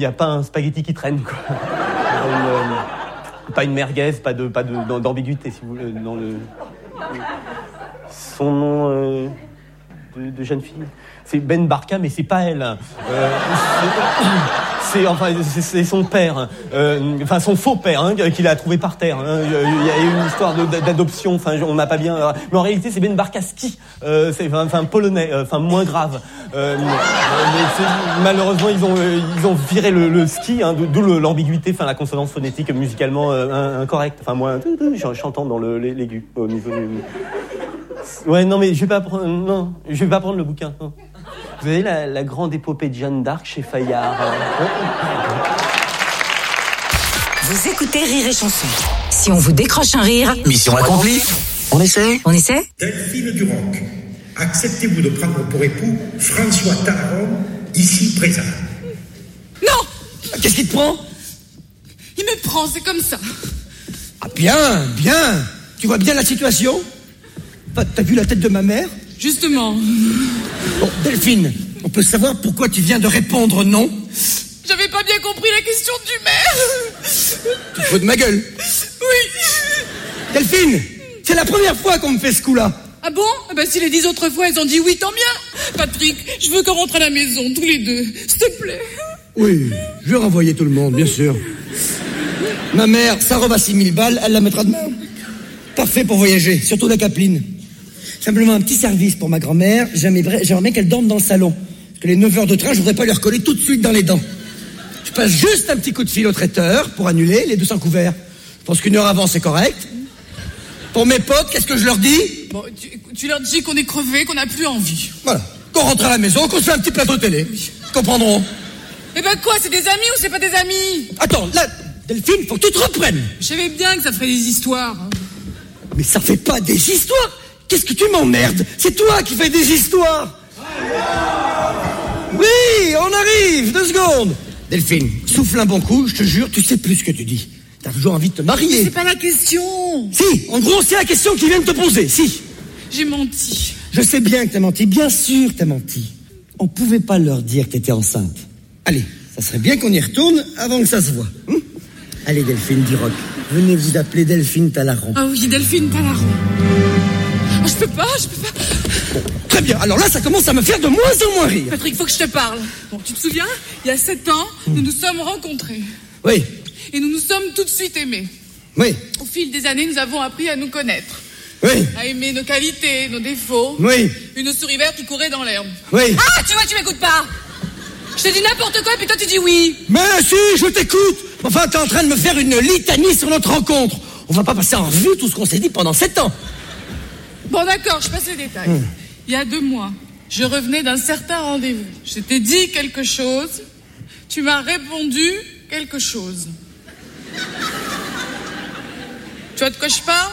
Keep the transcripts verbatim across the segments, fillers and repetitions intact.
n'y a pas un spaghetti qui traîne, quoi. Une, euh, pas une merguez, pas de, pas de, d'ambiguïté, si vous voulez, dans le... Son nom euh, de, de jeune fille, c'est Ben Barka, mais c'est pas elle. Euh, c'est, c'est, enfin, c'est, c'est son père, euh, enfin son faux père, hein, qu'il a trouvé par terre. Hein. Il y a eu une histoire de, d'adoption. Enfin, on n'a pas bien. Mais en réalité, c'est Ben Barkaski. Euh, c'est enfin polonais, enfin moins grave. Euh, mais malheureusement, ils ont euh, ils ont viré le, le ski, hein, d'où le, l'ambiguïté, enfin la consonance phonétique musicalement euh, incorrecte. Enfin moi, j'entends dans le l'aigu au niveau du. Ouais, non, mais je vais pas prendre, non, je vais pas prendre le bouquin. Non. Vous avez la, la grande épopée de Jeanne d'Arc chez Fayard. Vous écoutez Rire et Chanson. Si on vous décroche un rire, mission accomplie. On essaie. On essaie. Delphine Duroc, acceptez-vous de prendre pour époux François Talaron, ici présent? Non. Qu'est-ce qui te prend? Il me prend, c'est comme ça. Ah bien, bien. Tu vois bien la situation? T'as vu la tête de ma mère? Justement. Bon, Delphine, on peut savoir pourquoi tu viens de répondre non? J'avais pas bien compris la question du maire. Tu te fous de ma gueule? Oui. Delphine, c'est la première fois qu'on me fait ce coup-là. Ah bon? Eh ben, si les dix autres fois, elles ont dit oui, tant bien. Patrick, je veux qu'on rentre à la maison, tous les deux. S'il te plaît. Oui, je vais renvoyer tout le monde, bien sûr. Ma mère, ça revend six mille balles, elle la mettra demain. Parfait pour voyager, surtout la Capeline. Simplement un petit service pour ma grand-mère. J'aimerais, j'aimerais qu'elle dorme dans le salon. Parce que les neuf heures de train, je voudrais pas lui recoller tout de suite dans les dents. Je passe juste un petit coup de fil au traiteur pour annuler les deux cents couverts. Je pense qu'une heure avant, c'est correct. Pour mes potes, qu'est-ce que je leur dis? Bon, tu, tu leur dis qu'on est crevé, qu'on n'a plus envie. Voilà. Qu'on rentre à la maison, qu'on se fait un petit plateau télé. Ils comprendront. Eh ben quoi, c'est des amis ou c'est pas des amis? Attends, là, Delphine, faut que tu te reprennes. Je savais bien que ça ferait des histoires. Hein. Mais ça fait pas des histoires. Qu'est-ce que tu m'emmerdes? C'est toi qui fais des histoires. Oui, on arrive, deux secondes. Delphine, souffle un bon coup, je te jure, tu sais plus ce que tu dis. T'as toujours envie de te marier. Mais c'est pas la question. Si, en gros, c'est la question qu'ils viennent te poser, si. J'ai menti. Je sais bien que t'as menti, bien sûr t'as menti. On pouvait pas leur dire que t'étais enceinte. Allez, ça serait bien qu'on y retourne avant que ça se voie. Hum Allez, Delphine Duroc, venez vous appeler Delphine Talaron. Ah oui, Delphine Talaron. Oh, je peux pas, je peux pas. Bon, très bien, alors là, ça commence à me faire de moins en moins rire. Patrick, faut que je te parle. Bon, tu te souviens, il y a sept ans, nous nous sommes rencontrés. Oui. Et nous nous sommes tout de suite aimés. Oui. Au fil des années, nous avons appris à nous connaître. Oui. À aimer nos qualités, nos défauts. Oui. Une souris verte qui courait dans l'herbe. Oui. Ah, tu vois, tu m'écoutes pas. Je te dis n'importe quoi, puis toi tu dis oui. Mais si, je t'écoute. Enfin, t'es en train de me faire une litanie sur notre rencontre. On va pas passer en revue tout ce qu'on s'est dit pendant sept ans. Bon, d'accord, je passe les détails. Hum. Il y a deux mois, je revenais d'un certain rendez-vous. Je t'ai dit quelque chose. Tu m'as répondu quelque chose. Tu vois de quoi je parle?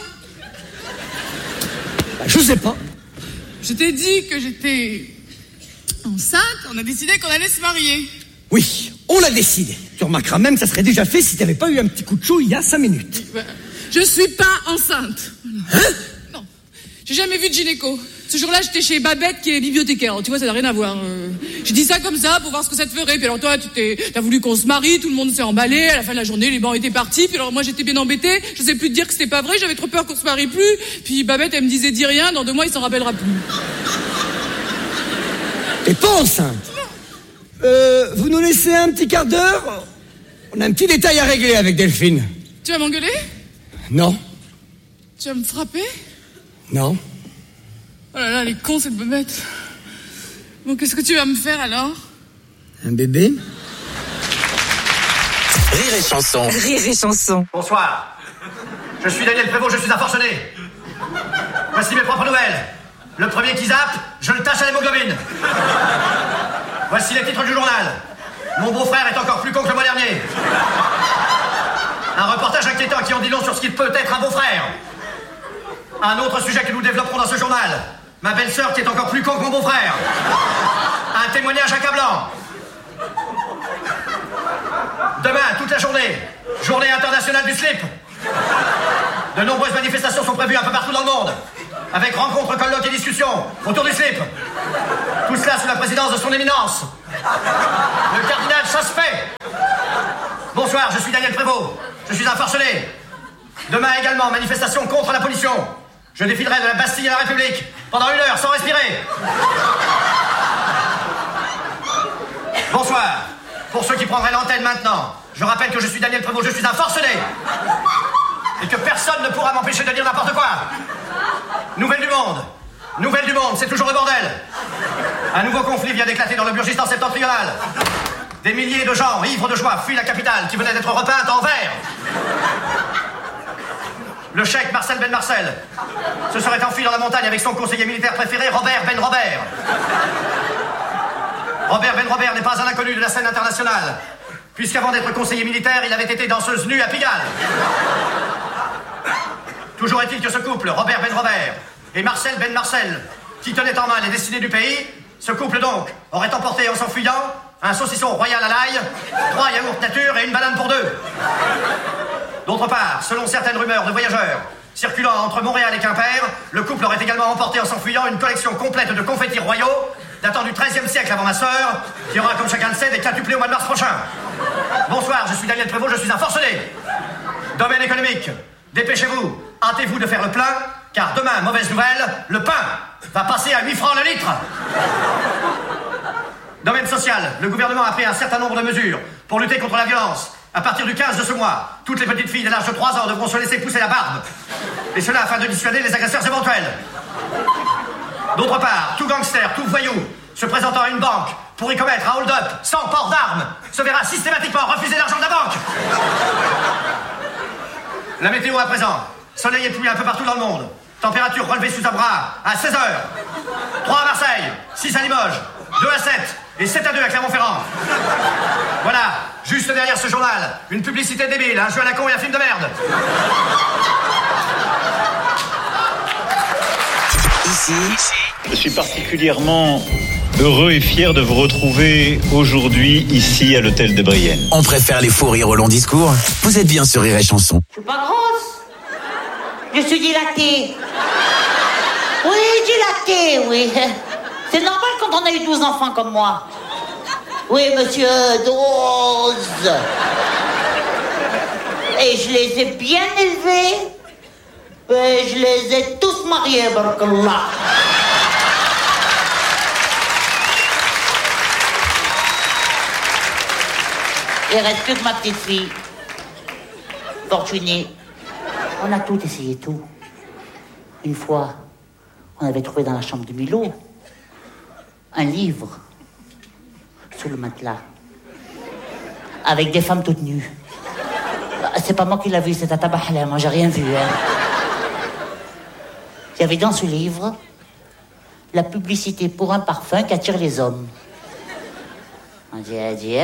Bah, je sais pas. Je t'ai dit que j'étais enceinte. On a décidé qu'on allait se marier. Oui, on l'a décidé. Tu remarqueras même que ça serait déjà fait si t'avais pas eu un petit coup de chaud il y a cinq minutes. Bah, je suis pas enceinte. Hein? Non. J'ai jamais vu de gynéco. Ce jour-là, j'étais chez Babette qui est bibliothécaire. Tu vois, ça n'a rien à voir. Euh, j'ai dit ça comme ça pour voir ce que ça te ferait. Puis alors toi, tu t'es, t'as voulu qu'on se marie, tout le monde s'est emballé. À la fin de la journée, les bancs étaient partis. Puis alors moi, j'étais bien embêtée. Je sais plus te dire que c'était pas vrai. J'avais trop peur qu'on se marie plus. Puis Babette, elle me disait, dis rien. Dans deux mois, il s'en rappellera plus. T'es pas enceinte? Euh, vous nous laissez un petit quart d'heure? On a un petit détail à régler avec Delphine. Tu vas m'engueuler? Non. Tu vas me frapper? Non. Oh là là, elle est con, cette bebête. Bon, qu'est-ce que tu vas me faire, alors? Un bébé? Rire et Chanson. Rire et Chanson. Bonsoir. Je suis Daniel Prévost, je suis un forcené. Voici mes propres nouvelles. Le premier qui zappe, je le tâche à l'hémoglobine. Voici les titres du journal. Mon beau-frère est encore plus con que le mois dernier. Un reportage inquiétant qui en dit long sur ce qu'il peut être un beau-frère. Un autre sujet que nous développerons dans ce journal. Ma belle-sœur qui est encore plus con que mon beau-frère. Un témoignage accablant. Demain, toute la journée, journée internationale du slip. De nombreuses manifestations sont prévues un peu partout dans le monde. Avec rencontres, colloques et discussions autour du slip. Tout cela sous la présidence de son éminence, le cardinal Chassepet. Bonsoir, je suis Daniel Prévost. Je suis un forcené. Demain également, manifestation contre la pollution. Je défilerai de la Bastille à la République pendant une heure sans respirer. Bonsoir. Pour ceux qui prendraient l'antenne maintenant, je rappelle que je suis Daniel Prévost, je suis un forcené. Et que personne ne pourra m'empêcher de dire n'importe quoi. Nouvelle du monde. Nouvelle du monde, c'est toujours le bordel. Un nouveau conflit vient d'éclater dans le Burgistan septentrional. Des milliers de gens, ivres de joie, fuient la capitale qui venait d'être repeinte en vert. Le cheikh Marcel Ben Marcel se serait enfui dans la montagne avec son conseiller militaire préféré, Robert Ben Robert. Robert Ben Robert n'est pas un inconnu de la scène internationale, puisqu'avant d'être conseiller militaire, il avait été danseuse nue à Pigalle. Toujours est-il que ce couple, Robert Ben Robert et Marcel Ben Marcel, qui tenait en main les destinées du pays, ce couple donc aurait emporté en s'enfuyant un saucisson royal à l'ail, trois yaourts nature et une banane pour deux. D'autre part, selon certaines rumeurs de voyageurs circulant entre Montréal et Quimper, le couple aurait également emporté en s'enfuyant une collection complète de confettis royaux datant du treizième siècle avant ma sœur, qui aura, comme chacun le sait, des quintuplés au mois de mars prochain. Bonsoir, je suis Daniel Prévost, je suis un forcené. Domaine économique, dépêchez-vous, hâtez-vous de faire le plein, car demain, mauvaise nouvelle, le pain va passer à huit francs le litre. Domaine social, le gouvernement a pris un certain nombre de mesures pour lutter contre la violence. À partir du quinze de ce mois, toutes les petites filles de l'âge de trois ans devront se laisser pousser la barbe. Et cela afin de dissuader les agresseurs éventuels. D'autre part, tout gangster, tout voyou se présentant à une banque pour y commettre un hold-up sans port d'armes se verra systématiquement refuser l'argent de la banque. La météo à présent. Soleil et pluie un peu partout dans le monde. Température relevée sous un bras à seize heures. trois à Marseille, six à Limoges, deux à sept et sept à deux à Clermont-Ferrand. Voilà, juste derrière ce journal, une publicité débile, un jeu à la con et un film de merde. Ici, je suis particulièrement heureux et fier de vous retrouver aujourd'hui ici à l'hôtel de Brienne. On préfère les fous rires au long discours. Vous êtes bien sur Rire et Chanson. Je suis pas grosse. Je suis dilatée. Oui, dilatée, oui. C'est normal quand on a eu douze enfants comme moi. Oui, monsieur, douze. Et je les ai bien élevés. Et je les ai tous mariés, barakallah. Il reste plus que ma petite fille. Fortunée. On a tout essayé, tout. Une fois, on avait trouvé dans la chambre de Milo un livre sous le matelas avec des femmes toutes nues. C'est pas moi qui l'ai vu, c'est Tata Bahala, moi j'ai rien vu. Hein. Il y avait dans ce livre la publicité pour un parfum qui attire les hommes. On dit,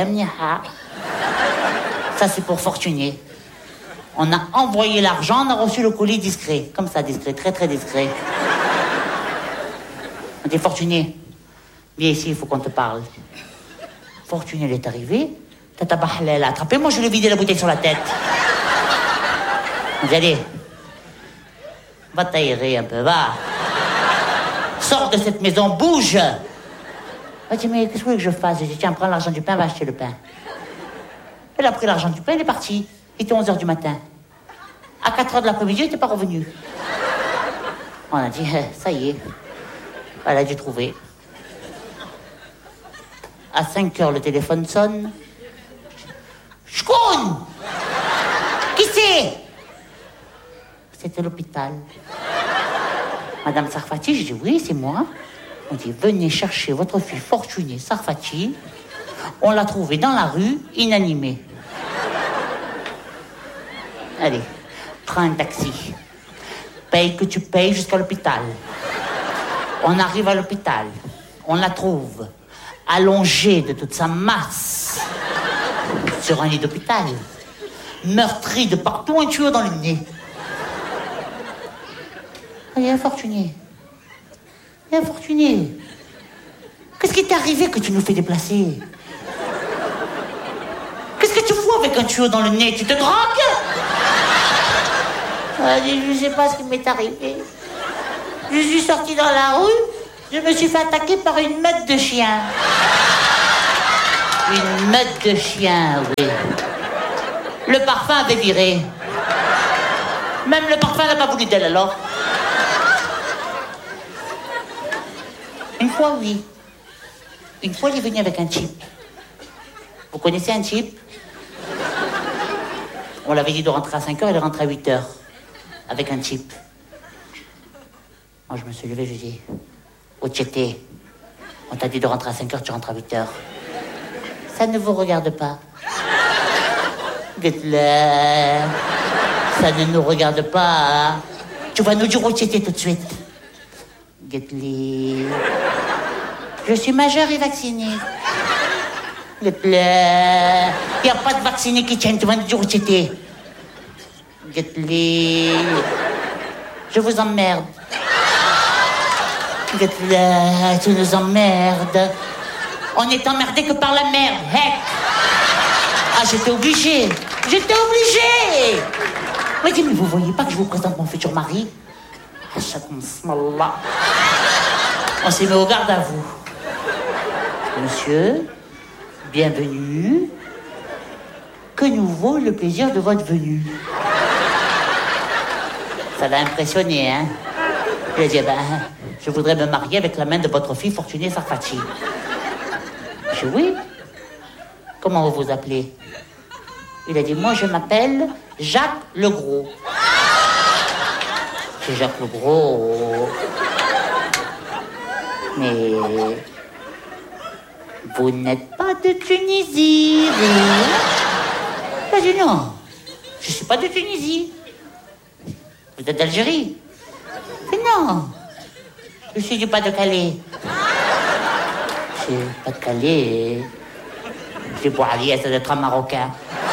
ça c'est pour Fortuné. On a envoyé l'argent, on a reçu le colis discret. Comme ça, discret, très très discret. On dit, Fortuné, viens ici, il faut qu'on te parle. Fortuné, elle est arrivée. Tata Bahala, elle a attrapé. Moi, je lui ai vidé la bouteille sur la tête. On dit, allez, va t'aérer un peu, va. Sors de cette maison, bouge. Elle dit, mais qu'est-ce que vous voulez que je fasse? J'ai dit, tiens, prends l'argent du pain, va acheter le pain. Elle a pris l'argent du pain, elle est partie. Il était onze heures du matin. À quatre heures de l'après-midi, elle n'était pas revenue. On a dit, ça y est. Elle a dû trouver. À cinq heures, le téléphone sonne. Chkoun! Qui c'est? C'était l'hôpital. Madame Sarfati, je dis, oui, c'est moi. On dit, venez chercher votre fille Fortunée Sarfati. On l'a trouvée dans la rue, inanimée. Allez, prends un taxi. Paye que tu payes jusqu'à l'hôpital. On arrive à l'hôpital. On la trouve allongée de toute sa masse sur un lit d'hôpital. Meurtrie de partout, un tuyau dans le nez. Allez, infortuné. Infortuné. Qu'est-ce qui t'est arrivé que tu nous fais déplacer? Qu'est-ce que tu fous avec un tuyau dans le nez? Tu te drogues? Allez, je sais pas ce qui m'est arrivé. Je suis sortie dans la rue, je me suis fait attaquer par une meute de chiens. Une meute de chiens, oui. Le parfum avait viré. Même le parfum n'a pas voulu d'elle, alors. Une fois, oui. Une fois, il est venu avec un chip. Vous connaissez un chip? On l'avait dit de rentrer à cinq heures, elle est rentrée à huit heures. Avec un chip. Moi, je me suis levé, je lui ai dit, Ochete, on t'a dit de rentrer à cinq heures, tu rentres à huit heures. Ça ne vous regarde pas. Dites-le. Ça ne nous regarde pas. Tu vas nous dire Ochete tout de suite. Get-le. Je suis majeur et vacciné. Get-le. Il n'y a pas de vacciné qui tienne, tu vas nous dire Ochete. Get-le. Je vous emmerde. Get-le. Tu nous emmerdes. On est emmerdé que par la merde. Heck. Ah, j'étais obligée. J'étais obligée. Mais dis, mais vous voyez pas que je vous présente mon futur mari? On s'est mis au garde à vous. Monsieur, bienvenue. Que nous vaut le plaisir de votre venue? Ça l'a impressionné, hein? Il a dit, ben, je voudrais me marier avec la main de votre fille Fortunée Sarfati. Je dis, oui. Comment vous vous appelez? Il a dit, moi je m'appelle Jacques Legros. C'est Jacques Legros. Mais vous n'êtes pas de Tunisie, vous? Il a dit, non, je ne suis pas de Tunisie. Vous êtes d'Algérie? Mais non, je suis du Pas-de-Calais. C'est Pas-de-Calais. C'est pour Ali, ça doit être un Marocain.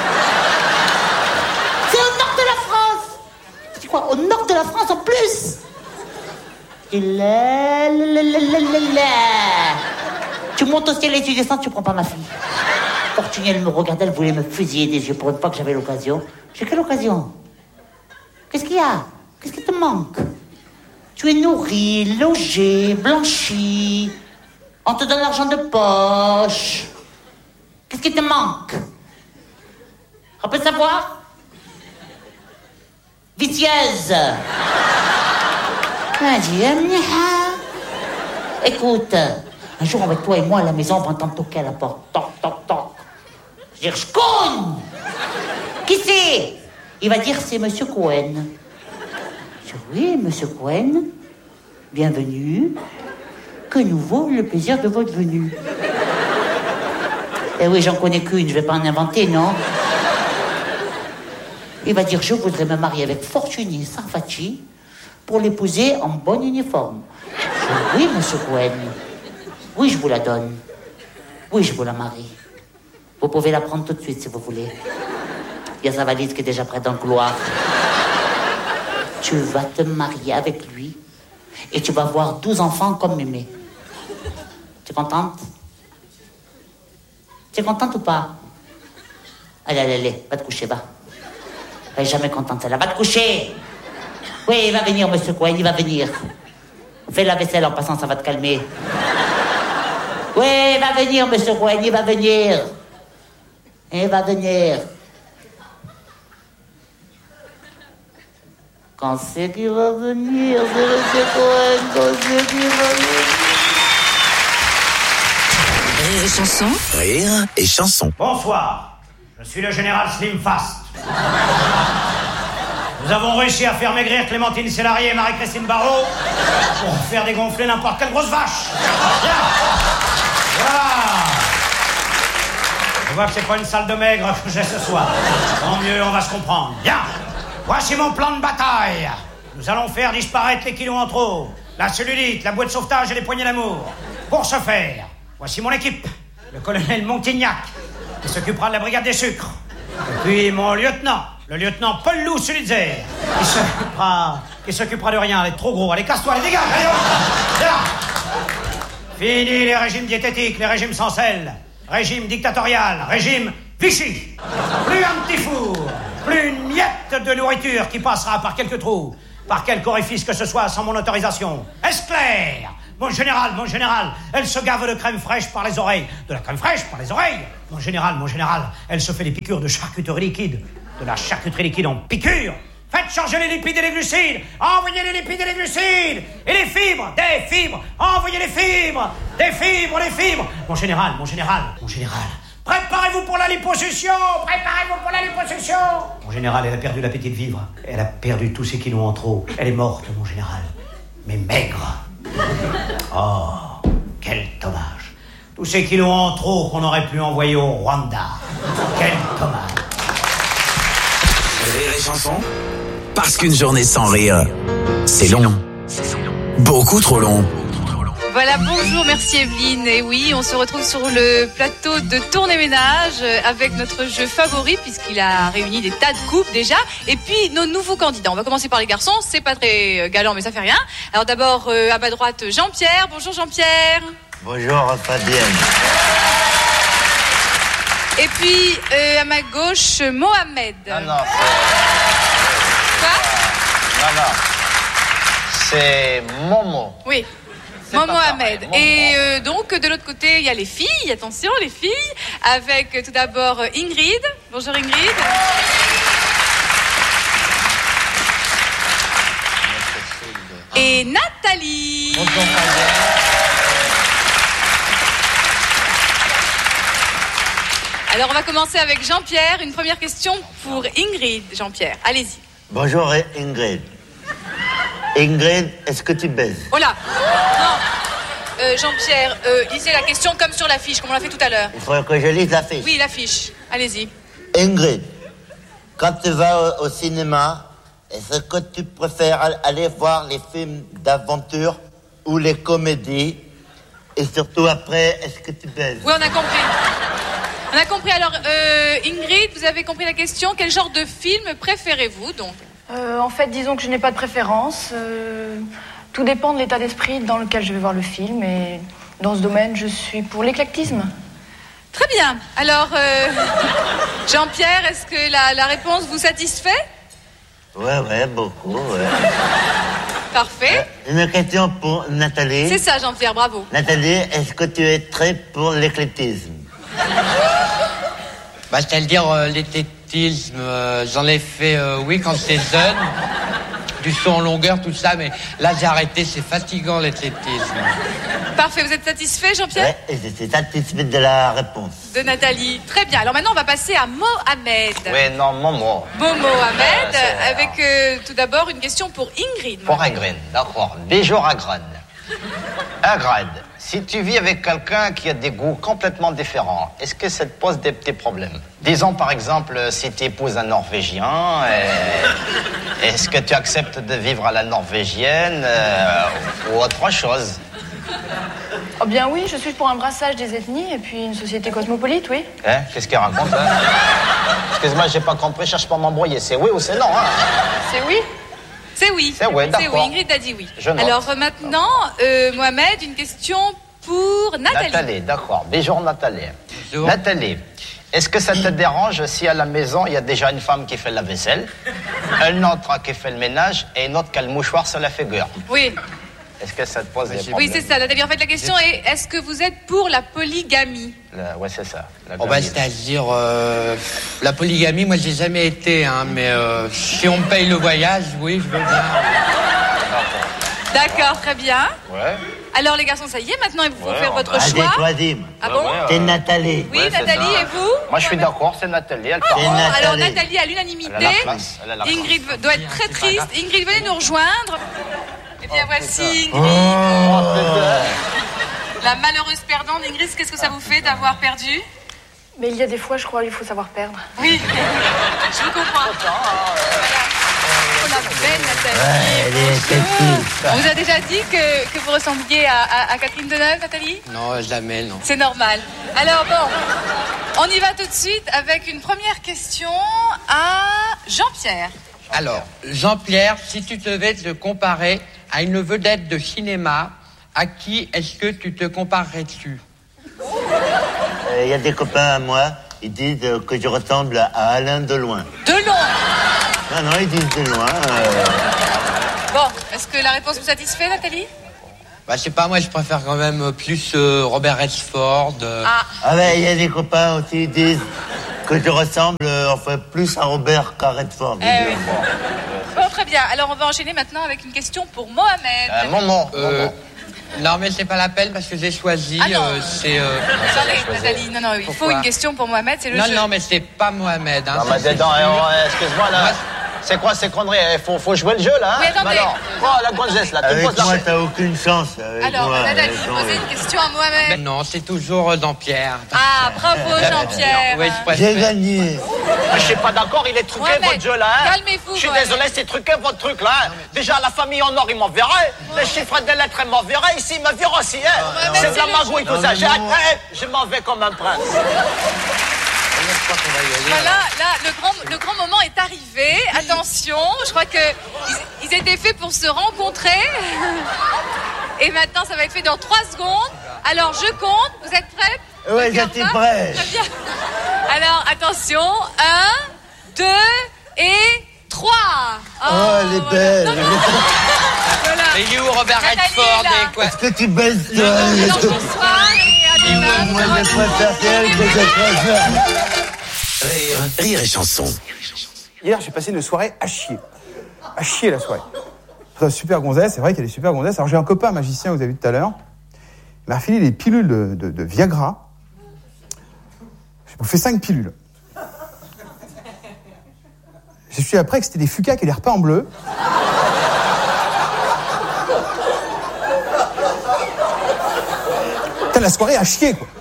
C'est au nord de la France. C'est quoi, au nord de la France en plus? Et là, là, là, là, là, là. Tu montes au ciel et tu descends, tu prends pas ma fille. Fortuné, elle me regardait, elle voulait me fusiller des yeux pour une fois que j'avais l'occasion. J'ai quelle occasion? Qu'est-ce qu'il y a? Qu'est-ce qui te manque? Tu es nourri, logé, blanchi. On te donne l'argent de poche. Qu'est-ce qui te manque? On peut savoir? Vicieuse. Écoute, un jour avec toi et moi à la maison, on va entendre toquer à la porte. Toc, toc, toc. Je vais dire, je cogne. Qui c'est? Il va dire, c'est Monsieur Cohen. Je dis, oui, Monsieur Cohen, bienvenue. Que nous vaut le plaisir de votre venue? Eh oui, j'en connais qu'une, je vais pas en inventer, non? Il va dire, je voudrais me marier avec Fortuné Sarfati pour l'épouser en bon uniforme. Je dis, oui, Monsieur Cohen. Oui, je vous la donne. Oui, je vous la marie. Vous pouvez la prendre tout de suite, si vous voulez. Il y a sa valise qui est déjà prête dans le couloir. Tu vas te marier avec lui et tu vas avoir douze enfants comme mémé. Tu es contente? Tu es contente ou pas? Allez, allez, allez, va te coucher, va. Elle est jamais contente, celle-là. Va te coucher! Oui, il va venir, Monsieur Cohen, il va venir. Fais la vaisselle en passant, ça va te calmer. Oui, il va venir, Monsieur Cohen, il va venir. Il va venir. Quand c'est qu'il va venir, c'est Monsieur Cohen, quand c'est qu'il va venir. Rire et chanson. Rire et chanson. Bonsoir, je suis le général Slim Fast. Nous avons réussi à faire maigrir Clémentine Célarié et Marie-Christine Barrault pour faire dégonfler n'importe quelle grosse vache. Bien. Voilà. Je vois que c'est pas une salle de maigre que j'ai ce soir. Tant mieux, on va se comprendre. Bien. Voici mon plan de bataille. Nous allons faire disparaître les kilos en trop, la cellulite, la boîte de sauvetage et les poignées d'amour. Pour ce faire, voici mon équipe. Le colonel Montignac, qui s'occupera de la brigade des sucres. Et puis mon lieutenant, le lieutenant Paul Lou Sulitzer, qui s'occupera, qui s'occupera de rien. Elle est trop gros. Allez, casse-toi, allez, dégage, allez, oh. Bien. Fini les régimes diététiques, les régimes sans sel, régime dictatorial, régime Vichy. Plus un petit four, plus une miette de nourriture qui passera par quelques trous, par quelque orifice que ce soit sans mon autorisation. Est-ce clair? Mon général, mon général, elle se gave de crème fraîche par les oreilles. De la crème fraîche par les oreilles. Mon général, mon général, elle se fait des piqûres de charcuterie liquide. De la charcuterie liquide en piqûre. Faites changer les lipides et les glucides. Envoyez les lipides et les glucides. Et les fibres, des fibres. Envoyez les fibres. Des fibres, des fibres. Mon général, mon général, mon général. Préparez-vous pour la liposuction. Préparez-vous pour la liposuction. Mon général, elle a perdu l'appétit de vivre. Elle a perdu tous ses kilos en trop. Elle est morte, mon général. Mais maigre. Oh, quel dommage. Tous ces kilos en trop qu'on aurait pu envoyer au Rwanda. Quel dommage. Rire et chanson. Parce qu'une journée sans rire, c'est long. Beaucoup trop long. Voilà, bonjour, merci Evelyne. Et oui, on se retrouve sur le plateau de Tourner Ménage avec notre jeu favori puisqu'il a réuni des tas de couples déjà. Et puis nos nouveaux candidats. On va commencer par les garçons. C'est pas très galant, mais ça fait rien. Alors d'abord, euh, à ma droite, Jean-Pierre. Bonjour Jean-Pierre. Bonjour Fabienne. Et puis euh, à ma gauche, Mohamed. Non, non, c'est... Quoi ? Non, non. C'est Momo. Oui. Moi, Mohamed. Et euh, donc, de l'autre côté, il y a les filles. Attention, les filles. Avec euh, tout d'abord Ingrid. Bonjour Ingrid. Et Nathalie. Bonjour, Alors, on va commencer avec Jean-Pierre. Une première question pour Ingrid. Jean-Pierre, allez-y. Bonjour Ingrid. Ingrid, est-ce que tu baises? Oh là. Non. Euh, Jean-Pierre, euh, lisez la question comme sur l'affiche, comme on l'a fait tout à l'heure. Il faudrait que je lise l'affiche. Oui, l'affiche. Allez-y. Ingrid, quand tu vas au, au cinéma, est-ce que tu préfères aller voir les films d'aventure ou les comédies? Et surtout après, est-ce que tu baises? Oui, on a compris. On a compris. Alors, euh, Ingrid, vous avez compris la question. Quel genre de film préférez-vous, donc? Euh, en fait, disons que je n'ai pas de préférence. Euh, tout dépend de l'état d'esprit dans lequel je vais voir le film. Et dans ce domaine, je suis pour l'éclectisme. Très bien. Alors, euh, Jean-Pierre, est-ce que la, la réponse vous satisfait? Ouais, ouais, beaucoup, ouais. Parfait. Euh, une question pour Nathalie. C'est ça, Jean-Pierre, bravo. Nathalie, est-ce que tu es très pour l'éclectisme? Bah, c'est-à-dire euh, l'éclectisme, euh, j'en ai fait, euh, oui, quand j'étais jeune, du saut en longueur, tout ça, mais là j'ai arrêté, c'est fatigant l'éclectisme. Parfait, vous êtes satisfait, Jean-Pierre? Ouais, et je suis satisfait de la réponse. De Nathalie. Très bien, alors maintenant on va passer à Mohamed. Oui, non, Momo. Bon Mohamed, Euh, avec euh, tout d'abord une question pour Ingrid. Pour Ingrid, d'accord. Bonjour Ingrid. Ingrid, si tu vis avec quelqu'un qui a des goûts complètement différents, est-ce que ça te pose des petits problèmes? Disons par exemple, si tu épouses un Norvégien, et... est-ce que tu acceptes de vivre à la norvégienne euh, ou autre chose? Oh bien oui, je suis pour un brassage des ethnies et puis une société cosmopolite, oui. Hein? Qu'est-ce qu'il raconte, hein? Excuse-moi, j'ai pas compris, cherche pas à m'embrouiller. C'est oui ou c'est non, hein? C'est oui. C'est oui. C'est oui, d'accord. C'est oui, Ingrid a dit oui. Je note. Alors euh, maintenant, euh, Mohamed, une question pour Nathalie. Nathalie, d'accord. Bonjour Nathalie. Bonjour. Nathalie, est-ce que ça te dérange si à la maison, il y a déjà une femme qui fait la vaisselle, une autre qui fait le ménage et une autre qui a le mouchoir sur la figure? Oui. Est-ce que ça te pose des problèmes? Oui, c'est ça, Nathalie. En fait, la question est, est-ce que vous êtes pour la polygamie? La... Ouais, c'est ça. La Oh bah, c'est-à-dire, euh, la polygamie, moi j'ai jamais été, hein, mais euh, si on me paye le voyage, oui, je veux bien. D'accord, très bien. Ouais. Alors les garçons, ça y est, maintenant il faut Ouais, faire on votre va- choix. Allez, troisième. Ah bon? C'est Nathalie. Oui, Ouais, c'est Nathalie, ça. et vous? Moi, je suis d'accord, c'est Nathalie. Elle Ah, parle. bon, alors Nathalie à l'unanimité. Elle a la classe, elle a la Ingrid classe. doit être très triste. Ingrid, venez nous rejoindre. Eh bien, voici Oh, Ingrid. La malheureuse perdante. Ingrid, qu'est-ce que ça vous fait d'avoir perdu? Mais il y a des fois, je crois, il faut savoir perdre. Oui, je vous comprends. Oh la belle Nathalie. Ouais, elle est sexy. On vous a déjà dit que, que vous ressembliez à, à, à Catherine Deneuve, Nathalie? Non, jamais, non. C'est normal. Alors bon, on y va tout de suite avec une première question à Jean-Pierre. Alors, Jean-Pierre, si tu devais te comparer à une vedette de cinéma, à qui est-ce que tu te comparerais-tu? Il y a des copains à moi, ils disent euh, que je ressemble à Alain Deloin. Delon. Non, non, ils disent Deloin. Euh... Bon, est-ce que la réponse vous satisfait, Nathalie? Bah, je sais pas, moi je préfère quand même plus euh, Robert Redford. Euh... Ah. Ah ben, il y a des copains aussi, ils disent que je ressemble euh, j'en ferai plus à Robert qu'à Redford. Eh oui. Bon, très bien. Alors, on va enchaîner maintenant avec une question pour Mohamed. Euh, Maman. Euh, non, mais c'est pas la peine parce que j'ai choisi. Ah non. euh, c'est. Euh... Attendez, Nathalie, non, non, il Pourquoi faut une question pour Mohamed, c'est le non, jeu. non, mais c'est pas Mohamed. Hein, Non, mais dedans, excuse-moi là. C'est quoi ces conneries? Il faut, faut jouer le jeu là, hein? Oui, attendez. Alors, oh, la gonzesse là, tu Avec poses la moi, t'as aucune chance. Avec Alors, moi, Nathalie, avec vous moi. posez une question à Mohamed. Mais non, c'est toujours euh, Jean-Pierre. Ah, bravo Jean-Pierre. Oui, je préfère. J'ai gagné. Je suis pas d'accord, il est truqué Mohamed, votre jeu là, hein? calmez-vous, Je suis Mohamed. désolé, c'est truqué votre truc là, hein? Déjà, la famille en or, ils m'enverraient. Les chiffres des lettres, ils m'enverraient. Ici, ils me virent aussi, hein? Mohamed, C'est de la c'est le magouille, tout jeu. ça. Non, J'ai mais non. hâte, je m'en vais comme un prince. Voilà, là, le grand, le grand moment est arrivé. Attention, je crois que ils, ils étaient faits pour se rencontrer. Et maintenant, ça va être fait dans trois secondes. Alors, je compte. Vous êtes prêtes? Ouais, Regarde j'étais ça. prêt. Très bien. Alors, attention. Un, deux et trois. Oh, elle est belle. Non, non. Voilà. Mais il est où Robert Nathalie Redford est là. et quoi? Est-ce que tu baises toi? Alors, bonsoir et à demain. Moi, je préfère qu'elle que je préfère. Rire, rire et chanson. Hier, j'ai passé une soirée à chier. À chier la soirée. Enfin, super gonzesse, c'est vrai qu'elle est super gonzesse. Alors j'ai un copain magicien, vous avez vu tout à l'heure. Il m'a refilé des pilules de, de, de Viagra. J'ai bouffé cinq pilules. Je suis après que c'était des fucacs et des repas en bleu. Putain, la soirée à chier, quoi.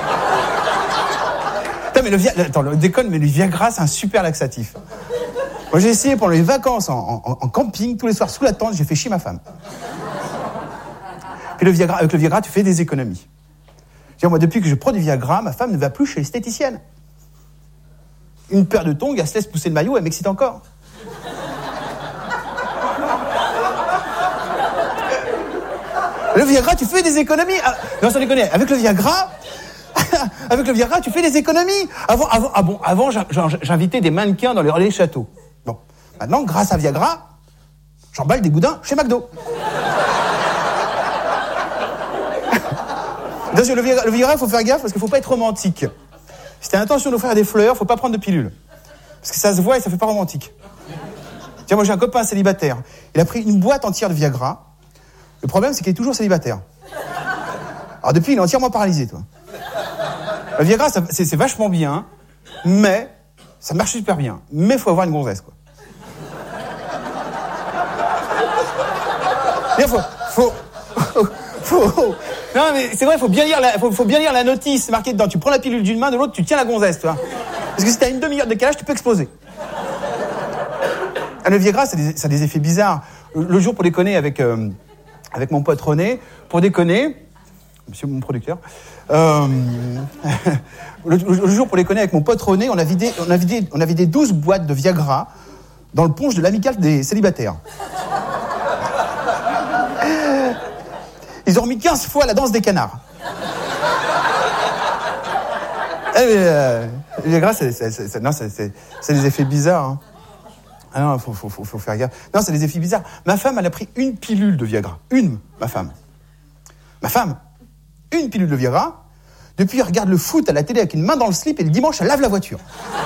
Putain, mais le Viagra... Attends, le déconne, mais le Viagra, c'est un super laxatif. Moi, j'ai essayé pendant les vacances en, en, en camping, tous les soirs sous la tente, j'ai fait chier ma femme. Puis le Viagra, avec le Viagra, tu fais des économies. C'est-à-dire, moi, depuis que je prends du Viagra, ma femme ne va plus chez l'esthéticienne. Une paire de tongs, elle se laisse pousser le maillot, elle m'excite encore. Le Viagra, tu fais des économies. Ah, non, sans déconner. Avec le Viagra, avec le Viagra, tu fais des économies. Avant, avant, ah bon, avant, j'invitais des mannequins dans les relais châteaux. Bon, maintenant, grâce à Viagra, j'emballe des boudins chez McDo. Attention, le Viagra, le Viagra, faut faire gaffe parce qu'il faut pas être romantique. Si t'as l'intention d'offrir des fleurs, faut pas prendre de pilules. Parce que ça se voit et ça fait pas romantique. Tiens, moi j'ai un copain célibataire. Il a pris une boîte entière de Viagra. Le problème, c'est qu'il est toujours célibataire. Alors depuis, il est entièrement paralysé, toi. Le Viagra, ça, c'est, c'est vachement bien, mais ça marche super bien. Mais il faut avoir une gonzesse, quoi. Il faut, faut, faut, faut, non, mais c'est vrai, il faut bien lire la, faut, faut bien lire la notice marquée dedans. Tu prends la pilule d'une main, de l'autre, tu tiens la gonzesse, tu vois. Parce que si t'as une demi-heure de décalage, tu peux exploser. Ah, le Viagra, ça a, des, ça a des effets bizarres. Le jour, pour déconner avec, euh, avec mon pote René, pour déconner, monsieur mon producteur, euh, le, le jour, pour déconner avec mon pote René, on a vidé, on a vidé, on a vidé douze boîtes de Viagra dans le punch de l'amicale des célibataires. Ils ont remis quinze fois la danse des canards. Eh, mais, euh, le Viagra, c'est, c'est, c'est, non, c'est, c'est, c'est des effets bizarres. Hein. Ah non, faut, faut, faut, faut faire gaffe. Non, c'est des effets bizarres. Ma femme, elle a pris une pilule de Viagra. Une, ma femme. Ma femme, une pilule de Viagra. Depuis, elle regarde le foot à la télé avec une main dans le slip et le dimanche, elle lave la voiture.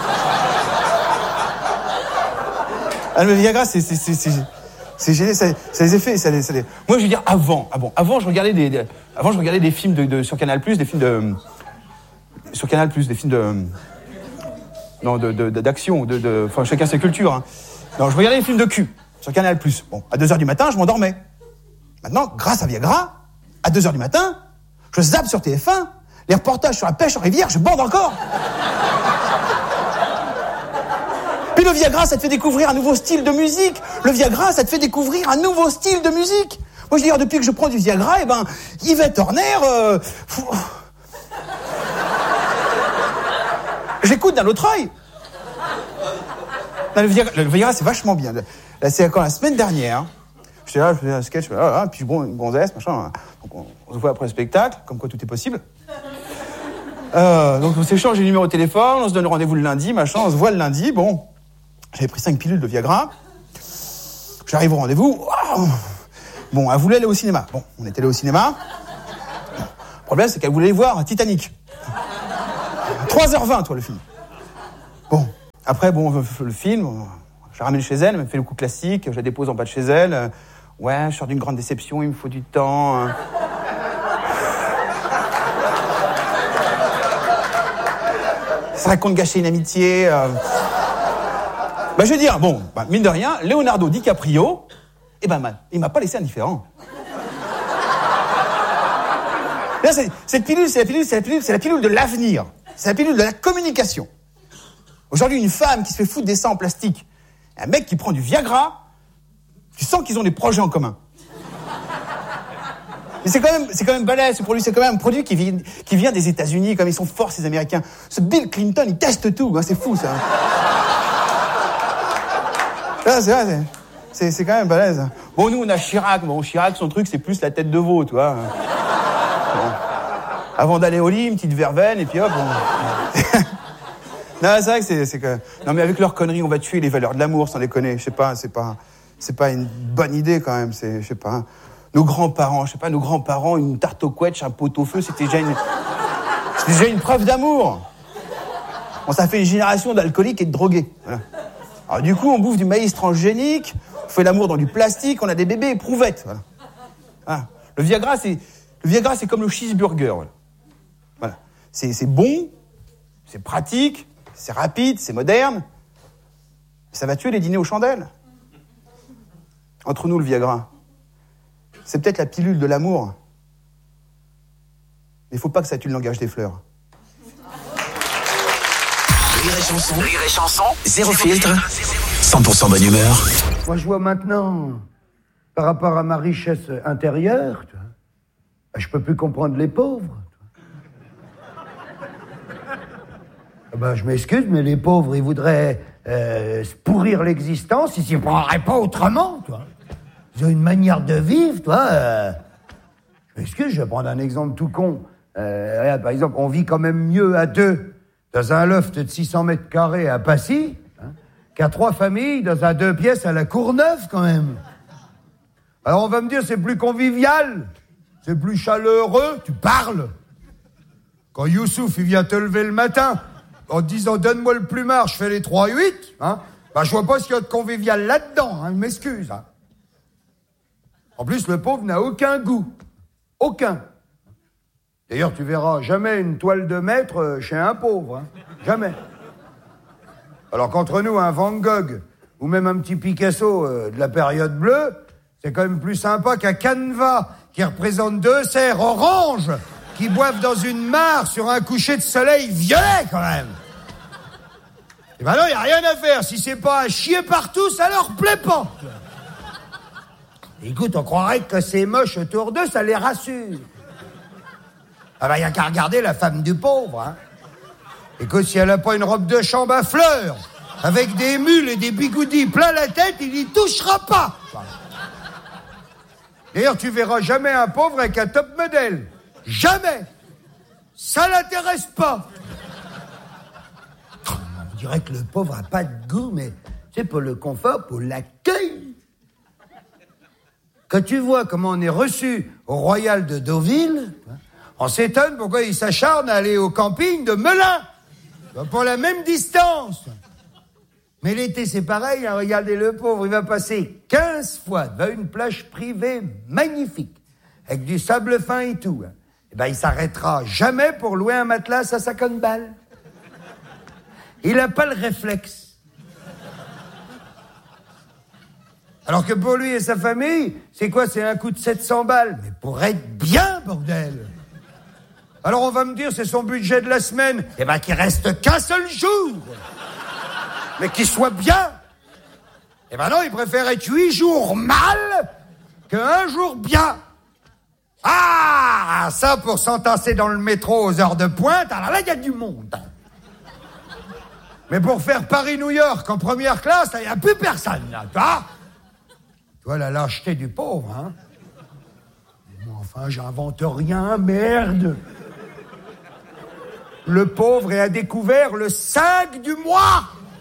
Ah, le Viagra, c'est, c'est, c'est, c'est, c'est génial. C'est, c'est les effets. C'est les, c'est les... Moi, je veux dire, avant, ah bon, avant, je regardais des, des, avant, je regardais des films de, de, sur Canal+, des films de, sur Canal+, des films de, non, de, de, de d'action, de, de, enfin, chacun ses cultures, hein. Non, je regardais des films de cul sur Canal+. Bon, à deux heures du matin, je m'endormais. Maintenant, grâce à Viagra, à deux heures du matin, je zappe sur T F un, les reportages sur la pêche en rivière, je bande encore. Puis le Viagra, ça te fait découvrir un nouveau style de musique. Le Viagra, ça te fait découvrir un nouveau style de musique. Moi, je veux dire, depuis que je prends du Viagra, eh ben, Yvette Horner, euh, j'écoute d'un autre œil. Non, le Viagra, le Viagra, c'est vachement bien. Là, c'est quand la semaine dernière, j'étais là, je faisais un sketch, je faisais, ah, ah, puis bon, une gonzesse, machin. Donc on, on se voit après le spectacle, comme quoi tout est possible. Euh, donc on s'échange les numéros de téléphone, on se donne rendez-vous le lundi, machin, on se voit le lundi. Bon, j'avais pris cinq pilules de Viagra. J'arrive au rendez-vous. Wow. Bon, elle voulait aller au cinéma. Bon, on était allé au cinéma. Le problème, c'est qu'elle voulait voir Titanic. trois heures vingt, toi, le film. Bon. après, bon, le film, je la ramène chez elle, elle me fait le coup classique, je la dépose en bas de chez elle. Euh, ouais, je sors d'une grande déception, il me faut du temps. Hein. Ça serait con de gâcher une amitié. Euh... Bah, je veux dire, bon, bah, mine de rien, Leonardo DiCaprio, eh ben, il m'a pas laissé indifférent. Là, c'est, cette pilule, c'est la pilule, c'est la pilule, c'est la pilule de l'avenir. C'est la pilule de la communication. Aujourd'hui, une femme qui se fait foutre des seins en plastique, un mec qui prend du Viagra, tu sens qu'ils ont des projets en commun. Mais c'est quand même, c'est quand même balèze, ce produit, c'est quand même un produit qui vient, qui vient des États-Unis, comme ils sont forts, ces Américains. Ce Bill Clinton, il teste tout, hein, c'est fou, ça. Là, c'est vrai, c'est, c'est, c'est quand même balèze. Bon, nous, on a Chirac. Bon, Chirac, son truc, c'est plus la tête de veau, tu vois. Bon. Avant d'aller au lit, une petite verveine, et puis hop, bon. Non, c'est vrai que c'est, c'est que... Non, mais avec leurs conneries, on va tuer les valeurs de l'amour, sans déconner. Je sais pas, c'est pas... C'est pas une bonne idée, quand même. C'est, je sais pas... Nos grands-parents, je sais pas, nos grands-parents, une tarte au quetch, un pot au feu, c'était déjà une... C'était déjà une preuve d'amour. Bon, ça fait une génération d'alcooliques et de drogués. Voilà. Alors, du coup, on bouffe du maïs transgénique, on fait l'amour dans du plastique, on a des bébés éprouvettes. Voilà. Voilà. Le Viagra, c'est... Le Viagra, c'est comme le cheeseburger. Voilà. Voilà. C'est, c'est bon, c'est pratique, c'est rapide, c'est moderne. Ça va tuer les dîners aux chandelles. Entre nous, le Viagra, c'est peut-être la pilule de l'amour. Mais il faut pas que ça tue le langage des fleurs. Rire et chanson, rire et chanson, zéro filtre, cent pour cent bonne humeur. Moi, je vois maintenant, par rapport à ma richesse intérieure, tu vois, je peux plus comprendre les pauvres. Ben, je m'excuse, mais les pauvres, ils voudraient euh, se pourrir l'existence, ils s'y prendraient pas autrement, tu vois. Ils ont une manière de vivre, toi. Euh... Je m'excuse, je vais prendre un exemple tout con. Euh, regarde, par exemple, on vit quand même mieux à deux dans un loft de six cents mètres carrés à Passy, hein, qu'à trois familles dans un deux pièces à la Courneuve, quand même. Alors on va me dire, c'est plus convivial, c'est plus chaleureux, tu parles. Quand Youssouf, il vient te lever le matin en te disant, donne-moi le plumard, je fais les trois huit, hein, ben je vois pas ce qu'il y a de convivial là-dedans, hein, je m'excuse, hein. En plus, le pauvre n'a aucun goût. Aucun. D'ailleurs, tu verras jamais une toile de maître chez un pauvre. Hein. Jamais. Alors qu'entre nous, un Van Gogh ou même un petit Picasso euh, de la période bleue, c'est quand même plus sympa qu'un Canevas qui représente deux cerfs oranges qui boivent dans une mare sur un coucher de soleil violet, quand même. Et ben non, il n'y a rien à faire. Si c'est pas à chier partout, ça leur plaît pas. Écoute, on croirait que c'est moche autour d'eux, ça les rassure. Ah ben, y a qu'à regarder la femme du pauvre, hein. Écoute, si elle a pas une robe de chambre à fleurs, avec des mules et des bigoudis plein la tête, il y touchera pas. D'ailleurs, tu verras jamais un pauvre avec un top modèle. Jamais. Ça l'intéresse pas. On dirait que le pauvre a pas de goût, mais c'est pour le confort, pour l'accueil. Quand tu vois comment on est reçu au Royal de Deauville, on s'étonne pourquoi il s'acharne à aller au camping de Melun, pour la même distance. Mais l'été, c'est pareil, hein, regardez le pauvre, il va passer quinze fois devant une plage privée magnifique, avec du sable fin et tout. Hein. Et ben, il s'arrêtera jamais pour louer un matelas à cinquante balles. Il n'a pas le réflexe. Alors que pour lui et sa famille, c'est quoi? C'est un coup de sept cents balles. Mais pour être bien, bordel. Alors on va me dire, c'est son budget de la semaine. Eh ben, qu'il reste qu'un seul jour. Mais qu'il soit bien. Eh ben non, il préfère être huit jours mal qu'un jour bien. Ah, ça pour s'entasser dans le métro aux heures de pointe, alors là, il y a du monde. Mais pour faire Paris-New York en première classe, il n'y a plus personne, là, tu vois? Tu vois la lâcheté du pauvre, hein? Mais enfin, j'invente rien, merde. Le pauvre est à découvert le cinq du mois.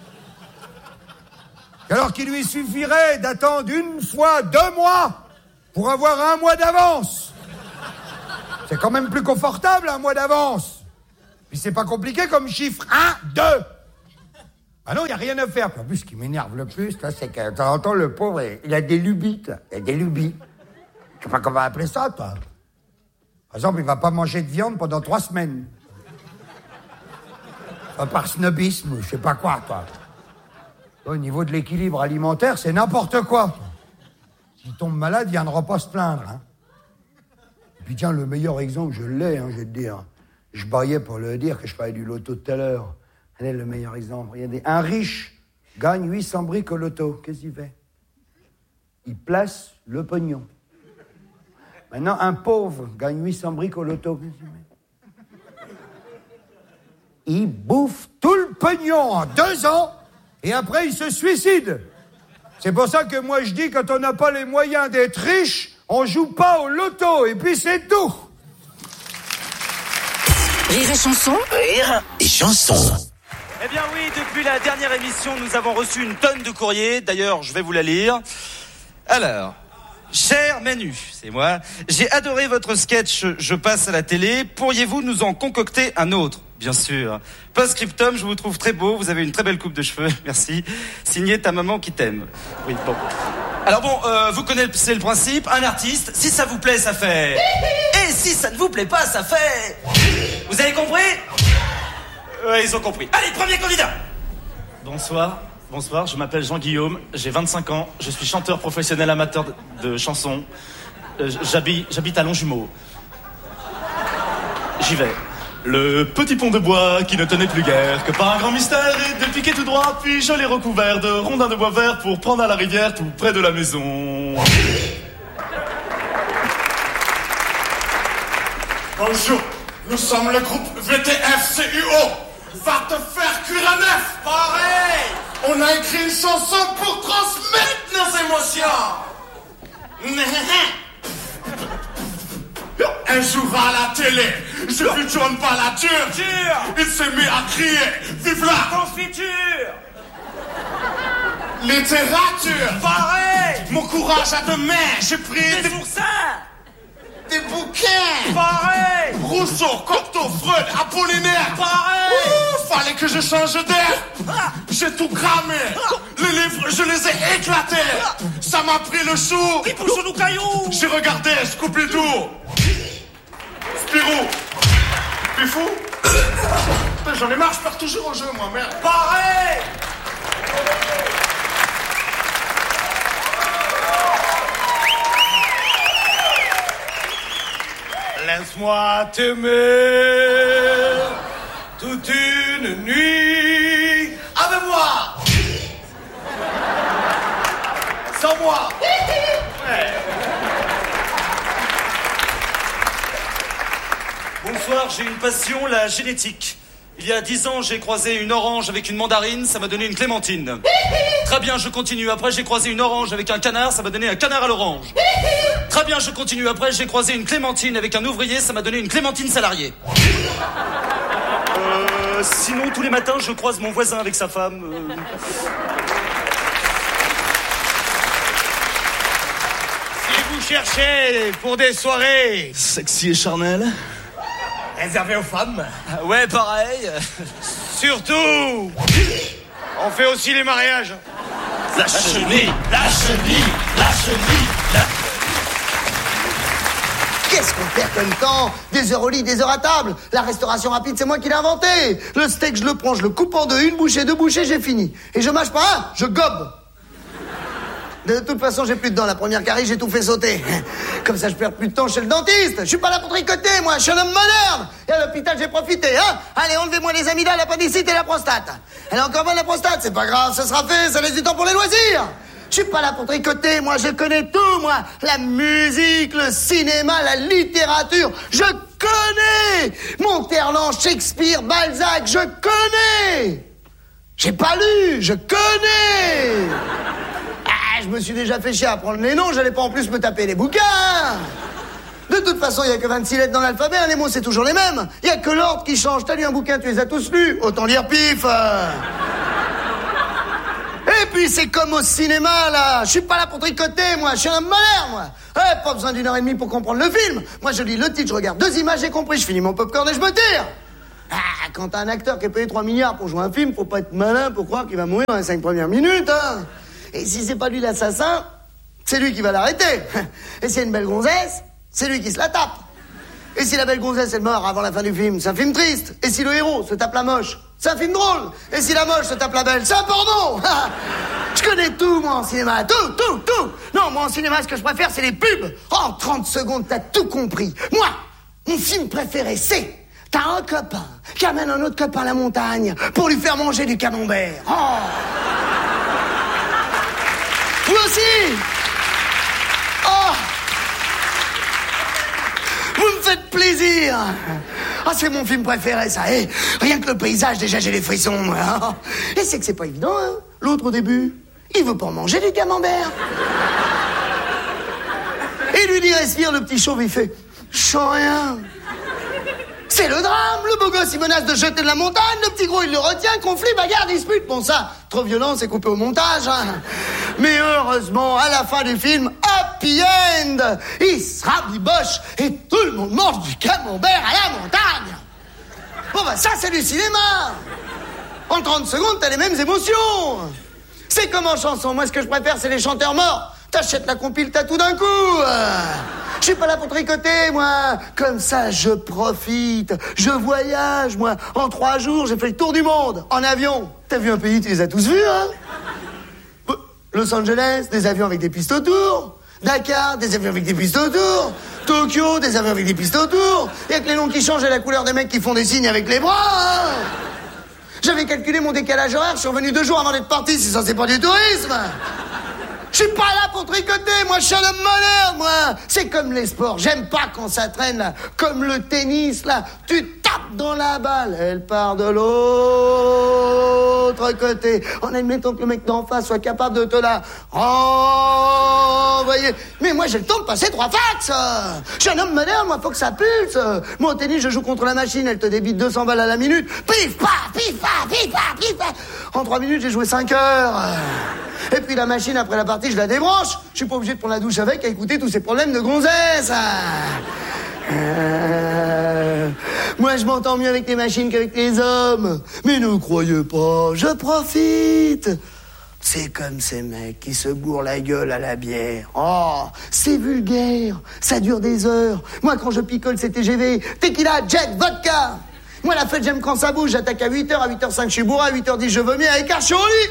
Alors qu'il lui suffirait d'attendre une fois deux mois pour avoir un mois d'avance. C'est quand même plus confortable, un mois d'avance. Puis c'est pas compliqué comme chiffre. Un, deux. Ah non, il n'y a rien à faire. En plus, ce qui m'énerve le plus, là, c'est que de temps en temps, le pauvre, il a des lubies. Là. Il a des lubies. Je sais pas comment appeler ça, toi. Par exemple, il va pas manger de viande pendant trois semaines. Pas par snobisme, je sais pas quoi, toi. Au niveau de l'équilibre alimentaire, c'est n'importe quoi. S'il tombe malade, il viendra pas se plaindre. Hein. Et puis tiens, le meilleur exemple, je l'ai, hein, je vais te dire. Je baillais pour le dire que je parlais du loto tout à l'heure. Quel est le meilleur exemple? Regardez, un riche gagne huit cents briques au loto. Qu'est-ce qu'il fait? Il place le pognon. Maintenant, un pauvre gagne huit cents briques au loto. Qu'est-ce qu'il fait? Il bouffe tout le pognon en deux ans et après il se suicide. C'est pour ça que moi je dis, quand on n'a pas les moyens d'être riche, on joue pas au loto et puis c'est tout. Rire et chanson. Rire et chanson. Eh bien oui, depuis la dernière émission, nous avons reçu une tonne de courriers. D'ailleurs, je vais vous la lire. Alors, cher Manu, c'est moi. J'ai adoré votre sketch « Je passe à la télé ». Pourriez-vous nous en concocter un autre? Bien sûr. Post-scriptum, je vous trouve très beau. Vous avez une très belle coupe de cheveux. Merci. Signé ta maman qui t'aime. Oui, bon. Alors bon, euh, vous connaissez le principe. Un artiste, si ça vous plaît, ça fait... Et si ça ne vous plaît pas, ça fait... Vous avez compris? Ouais, ils ont compris. Allez, premier candidat. Bonsoir, bonsoir, je m'appelle Jean-Guillaume, j'ai vingt-cinq ans, je suis chanteur professionnel amateur de, de chansons. Euh, j'habite, j'habite à Longjumeau. J'y vais. Le petit pont de bois qui ne tenait plus guère que par un grand mystère et de piquer tout droit, puis je l'ai recouvert de rondins de bois vert pour prendre à la rivière tout près de la maison. Bonjour, nous sommes le groupe V T F C U O. Va te faire cuire un œuf. Pareil. On a écrit une chanson pour transmettre nos émotions. Un jour à la télé, j'ai vu John Balladur. Il s'est mis à crier vive la confiture. Littérature. Pareil. Mon courage à deux mains, j'ai pris des oursins. Des bouquins. Pareil. Rousseau, Cocteau, Freud, Apollinaire. Pareil. Ouh, fallait que je change d'air. J'ai tout cramé. Les livres, je les ai éclatés. Ça m'a pris le chou. J'ai regardé Scooby-Doo. Spirou. Pifou. J'en ai marre, je perds toujours au jeu, moi, merde. Pareil. Laisse-moi t'aimer toute une nuit avec moi. Sans moi. Ouais. Bonsoir, j'ai une passion, la génétique. Il y a dix ans, j'ai croisé une orange avec une mandarine, ça m'a donné une clémentine. Très bien, je continue. Après, j'ai croisé une orange avec un canard, ça m'a donné un canard à l'orange. Très bien, je continue. Après, j'ai croisé une clémentine avec un ouvrier, ça m'a donné une clémentine salariée. Euh, sinon, tous les matins, je croise mon voisin avec sa femme. Euh... Si vous cherchez pour des soirées sexy et charnelles, réservées aux femmes. Ouais, pareil. Surtout, on fait aussi les mariages. La chenille, la chenille, la chenille, la... Qu'est-ce qu'on perd comme temps? Des heures au lit, des heures à table. La restauration rapide, c'est moi qui l'ai inventé. Le steak, je le prends, je le coupe en deux, une bouchée, deux bouchées, j'ai fini. Et je mâche pas un, je gobe. De toute façon, j'ai plus de dents. La première carie, j'ai tout fait sauter. Comme ça, je perds plus de temps chez le dentiste. Je suis pas là pour tricoter, moi. Je suis un homme moderne. Et à l'hôpital, j'ai profité, hein. Allez, enlevez-moi les amygdales, l'appendicite et la prostate. Elle est encore bonne, la prostate. C'est pas grave, ce sera fait. Ça laisse du temps pour les loisirs. Je suis pas là pour tricoter, moi. Je connais tout, moi. La musique, le cinéma, la littérature. Je connais. Monterland, Shakespeare, Balzac. Je connais. J'ai pas lu. Je connais. Ah, je me suis déjà fait chier à apprendre les noms, j'allais pas en plus me taper les bouquins. De toute façon, il y a que vingt-six lettres dans l'alphabet, hein, les mots c'est toujours les mêmes. Il y a que l'ordre qui change. T'as lu un bouquin, tu les as tous lus. Autant lire pif. Et puis c'est comme au cinéma, là. Je suis pas là pour tricoter, moi. Je suis un homme moderne, moi. Ouais, pas besoin d'une heure et demie pour comprendre le film. Moi, je lis le titre, je regarde deux images, j'ai compris. Je finis mon popcorn et je me tire. Ah, quand t'as un acteur qui est payé trois milliards pour jouer un film, faut pas être malin pour croire qu'il va mourir dans les cinq premières minutes, hein. Et si c'est pas lui l'assassin, c'est lui qui va l'arrêter. Et s'il y a une belle gonzesse, c'est lui qui se la tape. Et si la belle gonzesse elle meurt avant la fin du film, c'est un film triste. Et si le héros se tape la moche, c'est un film drôle. Et si la moche se tape la belle, c'est un porno. Je connais tout, moi, en cinéma. Tout, tout, tout. Non, moi, en cinéma, ce que je préfère, c'est les pubs. En trente secondes, t'as tout compris. Moi, mon film préféré, c'est... T'as un copain qui amène un autre copain à la montagne pour lui faire manger du camembert. Oh. Vous aussi. Oh. Vous me faites plaisir. Ah, c'est mon film préféré, ça. Et rien que le paysage, déjà, j'ai les frissons. Moi. Et c'est que c'est pas évident, hein. L'autre, au début, il veut pas manger du camembert. Et lui dit, respire, le petit chauve, il fait, je sens rien. C'est le drame. Le beau gosse, il menace de jeter de la montagne. Le petit gros, il le retient. Conflit, bagarre, dispute. Bon, ça, trop violent, c'est coupé au montage. Hein. Mais heureusement, à la fin du film, happy end. Il se rabiboche et tout le monde mange du camembert à la montagne. Bon, bah, ça, c'est du cinéma. En trente secondes, t'as les mêmes émotions. C'est comme en chanson. Moi, ce que je préfère, c'est les chanteurs morts. T'achètes la compile, t'as tout d'un coup. Je suis pas là pour tricoter, moi. Comme ça, je profite. Je voyage, moi. En trois jours, j'ai fait le tour du monde. En avion. T'as vu un pays, tu les as tous vus, hein? Los Angeles, des avions avec des pistes autour. Dakar, des avions avec des pistes autour. Tokyo, des avions avec des pistes autour. Y'a que les noms qui changent et la couleur des mecs qui font des signes avec les bras, hein. J'avais calculé mon décalage horaire, je suis revenu deux jours avant d'être parti, c'est ça, c'est pas du tourisme. Je suis pas là pour tricoter, moi je suis un homme moderne, moi. C'est comme les sports, j'aime pas quand ça traîne, là. Comme le tennis, là. Tu tapes dans la balle, elle part de l'autre côté. En admettant que le mec d'en face soit capable de te la renvoyer. Mais moi j'ai le temps de passer trois fax. Je suis un homme moderne, moi faut que ça pulse. Moi au tennis, je joue contre la machine, elle te débite deux cents balles à la minute. Pif, paf, pif, paf, pif, paf, pif, paf. En trois minutes, j'ai joué cinq heures. Et puis la machine, après la partie, je la débranche. Je suis pas obligé de prendre la douche avec à écouter tous ces problèmes de gonzesse. Euh... Moi, je m'entends mieux avec les machines qu'avec les hommes. Mais ne croyez pas, je profite. C'est comme ces mecs qui se bourrent la gueule à la bière. Oh, c'est vulgaire, ça dure des heures. Moi, quand je picole ces T G V, tequila, jet, vodka. Moi, la fête, j'aime quand ça bouge. J'attaque à huit heures, à huit heures cinq, je suis bourré, à huit heures dix, je vomis, à écart, je suis au lit.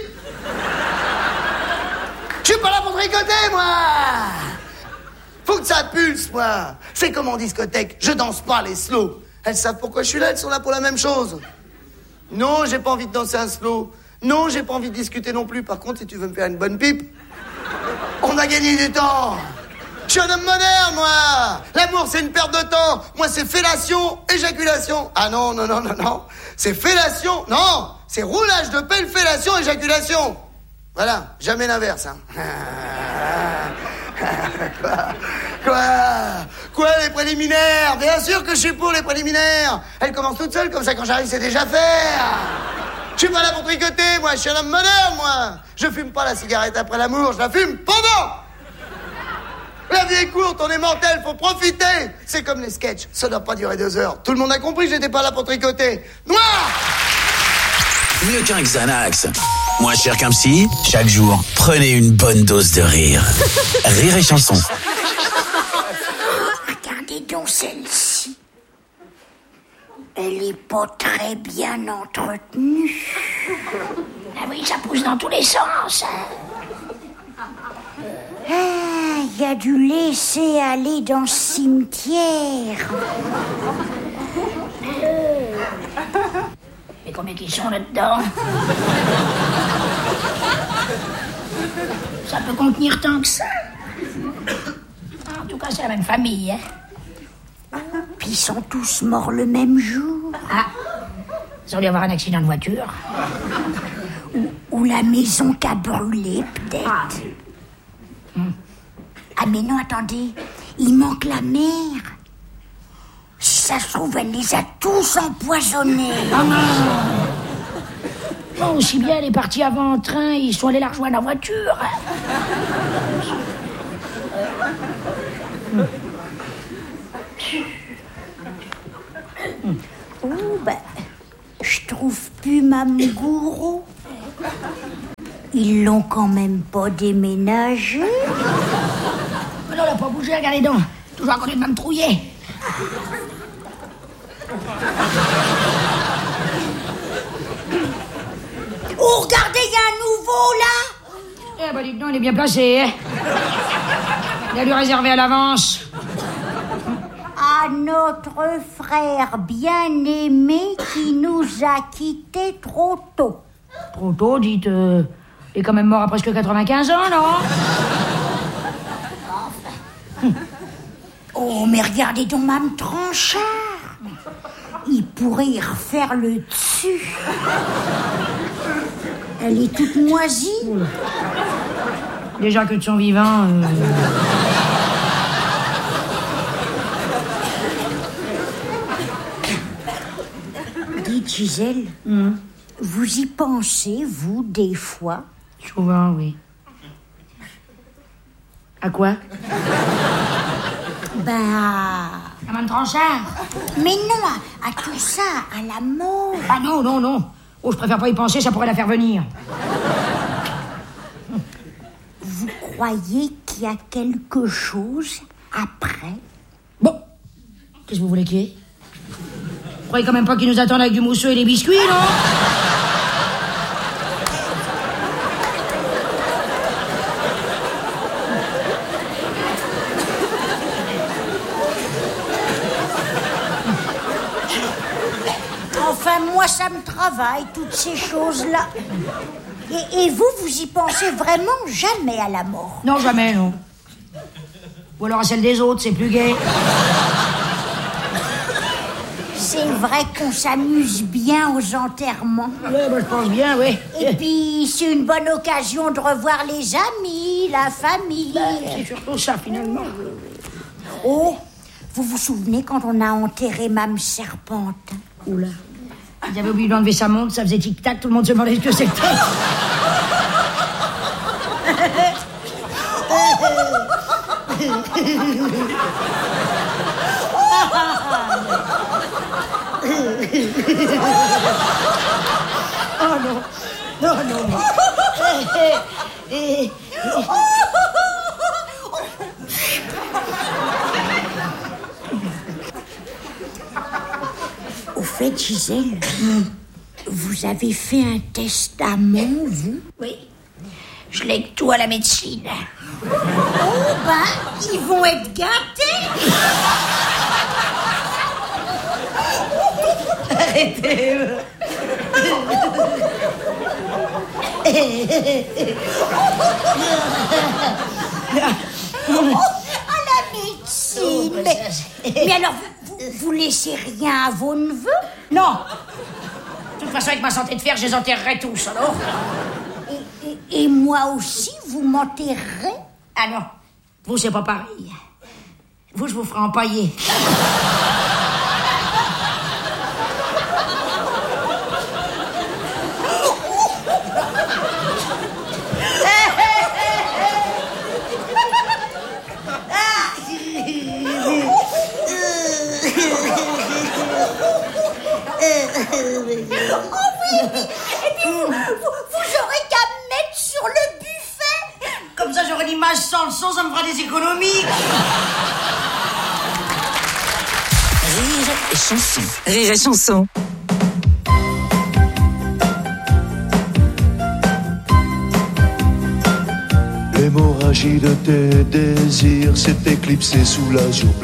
Je suis pas là pour tricoter, moi. Faut que ça pulse, moi. C'est comme en discothèque, je danse pas les slow. Elles savent pourquoi je suis là, elles sont là pour la même chose. Non, j'ai pas envie de danser un slow. Non, j'ai pas envie de discuter non plus. Par contre, si tu veux me faire une bonne pipe, on va gagner du temps. Je suis un homme moderne, moi. L'amour, c'est une perte de temps. Moi, c'est fellation, éjaculation. Ah non, non, non, non, non. C'est fellation, non. C'est roulage de pelle, fellation, éjaculation. Voilà, jamais l'inverse, hein. Quoi? Quoi? Quoi, les préliminaires? Bien sûr que je suis pour les préliminaires. Elles commencent toutes seules, comme ça, quand j'arrive, c'est déjà fait. Je suis pas là pour tricoter, moi. Je suis un homme moderne, moi. Je fume pas la cigarette après l'amour, je la fume pendant. La vie est courte, on est mortel, faut profiter. C'est comme les sketchs, ça doit pas durer deux heures. Tout le monde a compris, j'étais pas là pour tricoter. Noir! Mieux qu'un Xanax. Moins cher qu'un psy, chaque jour, prenez une bonne dose de rire. Rire et chanson. Regardez donc celle-ci. Elle est pas très bien entretenue. Ah oui, ça pousse dans tous les sens. Hein. Ah, il y a du laisser aller dans le cimetière. Mais combien qu'ils sont là-dedans? Ça peut contenir tant que ça. En tout cas, c'est la même famille, hein. Puis ils sont tous morts le même jour. Ah, ils ont dû avoir un accident de voiture. Ou, ou la maison qui a brûlé, peut-être. Ah. Hmm. Ah, mais non, attendez, il manque la mère. Si ça se trouve, elle les a tous empoisonnés. Ah non! Bon, aussi bien elle est partie avant en train, ils sont allés la rejoindre en voiture. Ouh, ben, Je trouve plus Mamgourou. Ils l'ont quand même pas déménagé. Mais non, elle a pas bougé, regardez donc. Toujours à côté de Mme Trouillet. Oh, regardez, il y a un nouveau, là. Eh ben, dites donc, il est bien placé, hein. Il a dû réserver à l'avance. À notre frère bien-aimé qui nous a quittés trop tôt. Trop tôt, dites... Euh, il est quand même mort à presque quatre-vingt-quinze ans, non? Oh, mais regardez donc Mme Tranchard. Il pourrait y refaire le dessus. Elle est toute moisie. Déjà que de son vivant... Euh... Dites, Gisèle, mmh. vous y pensez, vous, des fois? Souvent, oui. À quoi? Ben, à... À Mme Tranchard. Mais non, à, à tout ça, à la mort. Ah non, non, non. Oh, je préfère pas y penser, ça pourrait la faire venir. Vous croyez qu'il y a quelque chose après? Bon. Qu'est-ce que vous voulez qu'il y ait? Vous croyez quand même pas qu'ils nous attendent avec du mousseux et des biscuits, non? Enfin, moi, ça me travaille, toutes ces choses-là. Et, et vous, vous y pensez vraiment jamais à la mort? Non, jamais, non. Ou alors à celle des autres, c'est plus gai. C'est vrai qu'on s'amuse bien aux enterrements. Oui, moi, je pense bien, oui. Et puis, c'est une bonne occasion de revoir les amis, la famille. Ben, c'est surtout ça, finalement. Oh, vous vous souvenez quand on a enterré Mme Serpente? Oula. Ils avaient oublié d'enlever sa montre, ça faisait tic-tac, tout le monde se demandait ce que c'était. Oh non, non, non, non. Au fait, Gisèle, vous avez fait un testament, vous? Oui. Je lègue tout à la médecine. Oh, ben, ils vont être gâtés. Arrêtez. Oh, à la médecine. Mais, mais alors, vous, vous, vous laissez rien à vos neveux? Non. De toute façon, avec ma santé de fer, je les enterrerai tous, alors. Et, et, et moi aussi, vous m'enterrerez? Ah non, vous, c'est pas pareil. Vous, je vous ferai empailler. Oh oui, et puis, et puis vous, vous, vous aurez qu'à me mettre sur le buffet. Comme ça, j'aurai l'image sans le son, ça me fera des économies. Rire et chanson. Rire et chanson. L'hémorragie de tes désirs s'est éclipsée sous l'azur bleu